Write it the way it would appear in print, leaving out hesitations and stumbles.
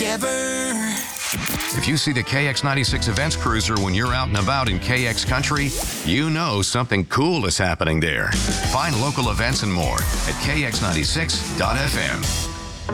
together. If you see the KX96 Events Cruiser when you're out and about in KX country, you know something cool is happening there. Find local events and more at kx96.fm.